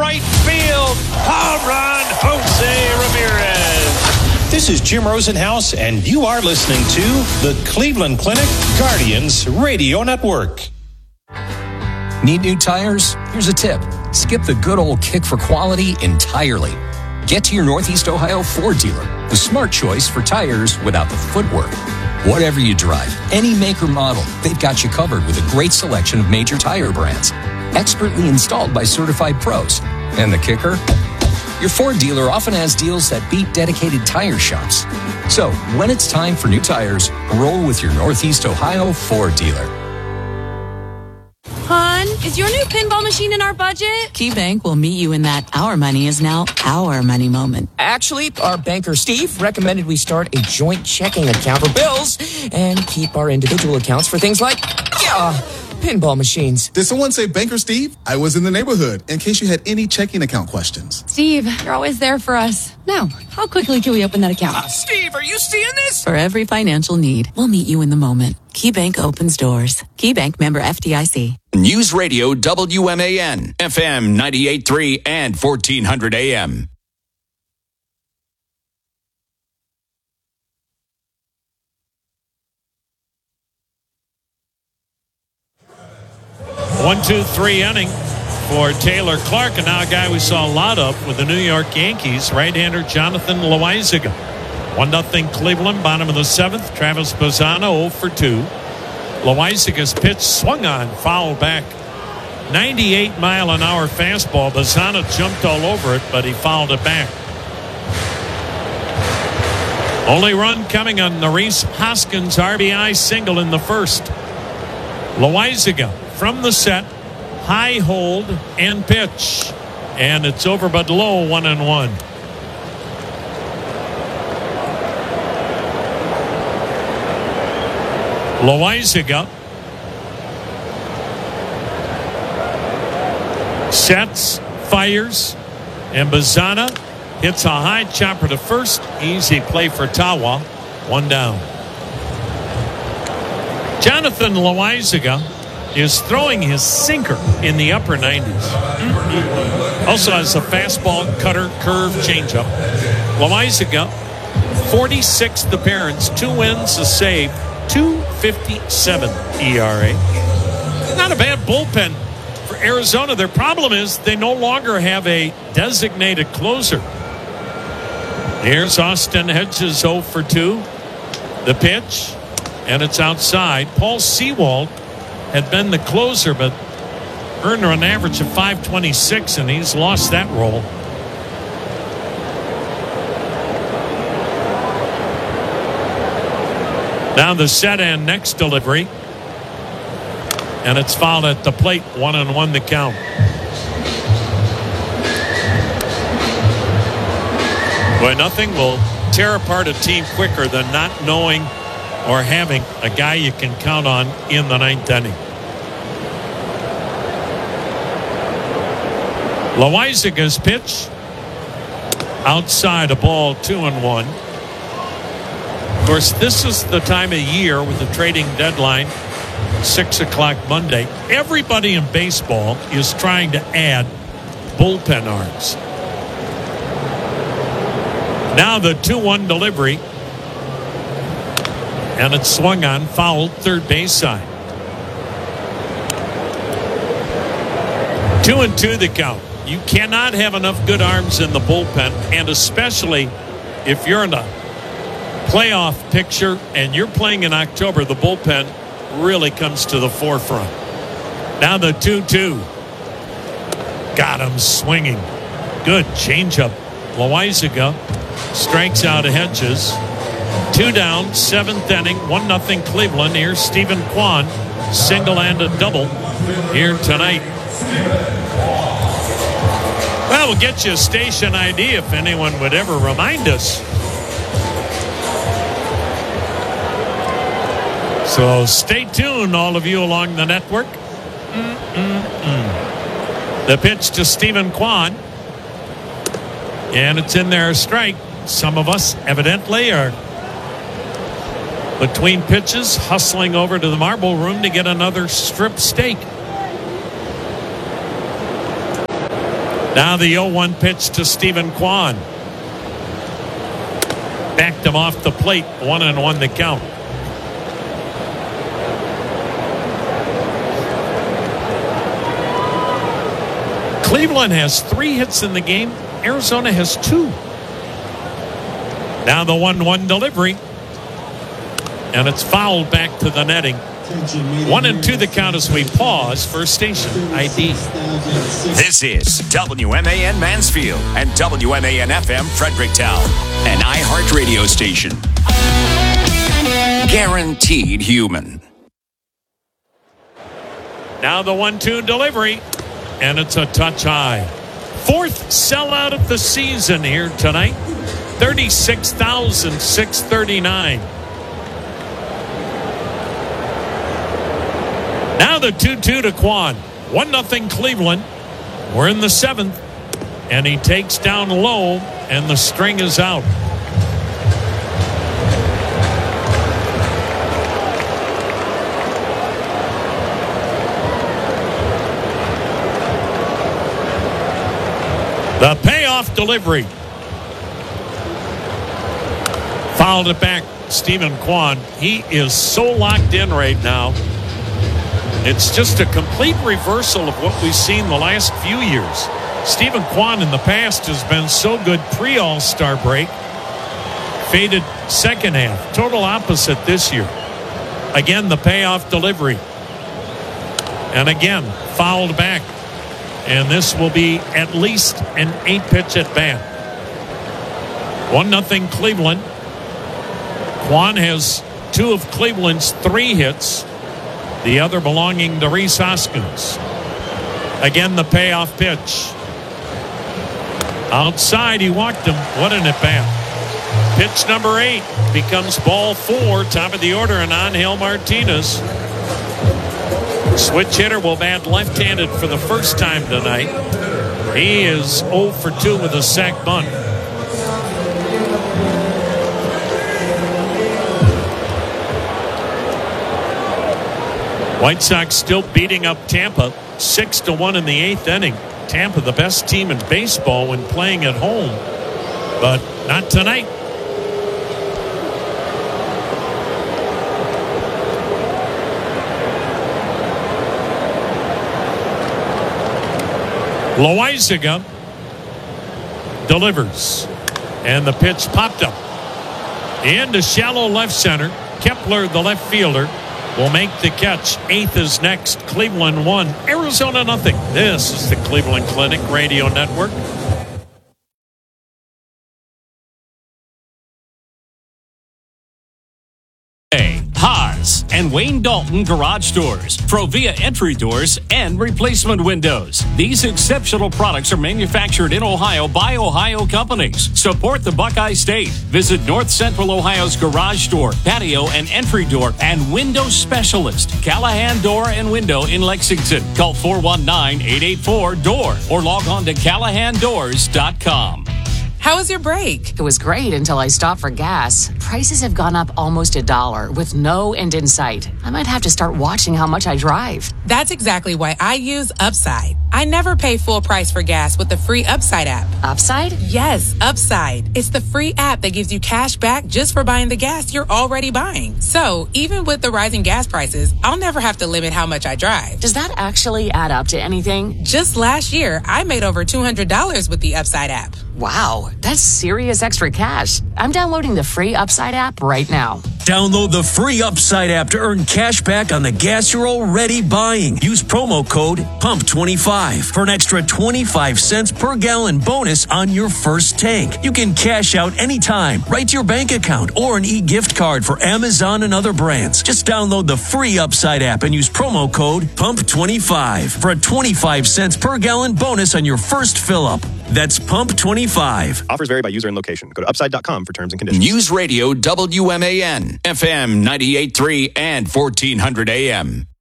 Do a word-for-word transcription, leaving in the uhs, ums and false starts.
right field. Home run, Jose Ramirez. This is Jim Rosenhaus, and you are listening to the Cleveland Clinic Guardians Radio Network. Need new tires? Here's a tip. Skip the good old kick for quality entirely. Get to your Northeast Ohio Ford dealer, the smart choice for tires without the footwork. Whatever you drive, any make or model, they've got you covered with a great selection of major tire brands. Expertly installed by certified pros. And the kicker? Your Ford dealer often has deals that beat dedicated tire shops. So, when it's time for new tires, roll with your Northeast Ohio Ford dealer. Hon, is your new pinball machine in our budget? KeyBank will meet you in that our money is now our money moment. Actually, our banker Steve recommended we start a joint checking account for bills and keep our individual accounts for things like, yeah, pinball machines. Did someone say Banker Steve? I was in the neighborhood in case you had any checking account questions. Steve, you're always there for us. Now, how quickly can we open that account? Uh, Steve, are you seeing this? For every financial need, we'll meet you in the moment. KeyBank opens doors. KeyBank, member F D I C. News Radio W M A N, F M ninety-eight point three and fourteen hundred A M. One, two, three inning for Taylor Clark, and now a guy we saw a lot of with the New York Yankees, right-hander Jonathan Loaisiga. One nothing Cleveland, bottom of the seventh. Travis Bazzana oh for two. Loaisiga's pitch swung on, foul back. ninety-eight mile an hour fastball. Bazzana jumped all over it, but he fouled it back. Only run coming on Maurice Hoskins' R B I single in the first. Loaisiga from the set, high hold and pitch, and it's over but low, one and one. Loaisiga sets, fires, and Bazzana hits a high chopper to first. Easy play for Tawa. One down. Jonathan Loaisiga is throwing his sinker in the upper nineties. Mm-hmm. Also has a fastball, cutter, curve, changeup. Loaisiga, forty-sixth appearance, two wins, a save, two fifty-seven E R A. Not a bad bullpen for Arizona. Their problem is they no longer have a designated closer. Here's Austin Hedges oh for two. The pitch, and it's outside. Paul Sewald had been the closer, but earned an average of five twenty-six, and he's lost that role. Now the set and next delivery, and it's fouled at the plate. One and one the count. Boy, nothing will tear apart a team quicker than not knowing or having a guy you can count on in the ninth inning. Loaisiga's pitch outside, a ball, two and one. Of course, this is the time of year with the trading deadline, six o'clock Monday. Everybody in baseball is trying to add bullpen arms. Now the two one delivery, and it's swung on, fouled, third base side. Two and two the count. You cannot have enough good arms in the bullpen, and especially if you're in a playoff picture and you're playing in October, the bullpen really comes to the forefront. Now the two two. Got him swinging. Good changeup. Loaisiga strikes out Hedges. Two down, seventh inning, one nothing Cleveland. Here's Stephen Kwan, single and a double here tonight. Well, we'll get you a station I D if anyone would ever remind us. So stay tuned, all of you along the network. Mm-mm-mm. The pitch to Stephen Kwan, and it's in there, a strike. Some of us evidently are between pitches, hustling over to the marble room to get another strip steak. Now the oh one pitch to Stephen Kwan. Backed him off the plate. One and one to count. Cleveland has three hits in the game. Arizona has two. Now the one one delivery. And it's fouled back to the netting. One and two the count as we pause for station I D. This is W M A N Mansfield and W M A N F M Fredericktown, an iHeart radio station. Guaranteed human. Now the one two delivery. And it's a touch high. Fourth sellout of the season here tonight. thirty-six thousand six hundred thirty-nine. Now the two two to Kwan. one nothing Cleveland. We're in the seventh. And he takes down low, and the string is out. The payoff delivery. Fouled it back. Stephen Kwan. He is so locked in right now. It's just a complete reversal of what we've seen the last few years. Stephen Kwan in the past has been so good pre-All-Star break. Faded second half. Total opposite this year. Again, the payoff delivery. And again, fouled back. And this will be at least an eight-pitch at bat. one nothing Cleveland. Kwan has two of Cleveland's three hits. The other belonging to Rhys Hoskins. Again, the payoff pitch. Outside, he walked him. What an at-bat. Pitch number eight becomes ball four. Top of the order, and Angel Martinez. Switch hitter will bat left-handed for the first time tonight. He is oh for two with a sac bunt. White Sox still beating up Tampa six to one in the eighth inning. Tampa, the best team in baseball when playing at home, but not tonight. Loaizaga delivers, and the pitch popped up into shallow left center. Kepler, the left fielder, will make the catch. Eighth is next. Cleveland one, Arizona nothing. This is the Cleveland Clinic Radio Network. Haas and Wayne Dalton Garage Doors, Provia entry doors and replacement windows. These exceptional products are manufactured in Ohio by Ohio companies. Support the Buckeye State. Visit North Central Ohio's garage door, patio and entry door and window specialist, Callahan Door and Window in Lexington. Call four one nine, eight eight four, D O O R or log on to callahan doors dot com. How was your break? It was great until I stopped for gas. Prices have gone up almost a dollar with no end in sight. I might have to start watching how much I drive. That's exactly why I use Upside. I never pay full price for gas with the free Upside app. Upside? Yes, Upside. It's the free app that gives you cash back just for buying the gas you're already buying. So even with the rising gas prices, I'll never have to limit how much I drive. Does that actually add up to anything? Just last year, I made over two hundred dollars with the Upside app. Wow, that's serious extra cash. I'm downloading the free Upside app right now. Download the free Upside app to earn cash back on the gas you're already buying. Use promo code P U M P twenty-five for an extra twenty-five cents per gallon bonus on your first tank. You can cash out anytime, right to your bank account, or an e-gift card for Amazon and other brands. Just download the free Upside app and use promo code P U M P twenty-five for a twenty-five cents per gallon bonus on your first fill-up. That's P U M P twenty-five. Offers vary by user and location. Go to upside dot com for terms and conditions. News Radio W M A N, F M ninety-eight point three and fourteen hundred A M.